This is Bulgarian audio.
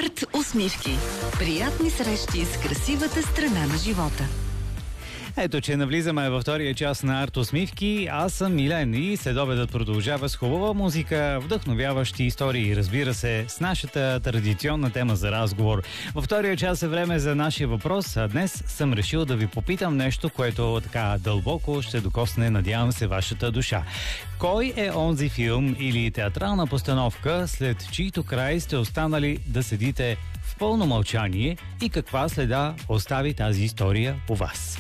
Арт усмивки. Приятни срещи с красивата страна на живота. Ето, че навлизаме във втория час на Арт усмивки. Аз съм Милен и следобедът продължава с хубава музика, вдъхновяващи истории и разбира се, с нашата традиционна тема за разговор. Във втория час е време за нашия въпрос, а днес съм решил да ви попитам нещо, което така дълбоко ще докосне, надявам се, вашата душа. Кой е онзи филм или театрална постановка, след чийто край сте останали да седите в пълно мълчание и каква следа остави тази история по вас?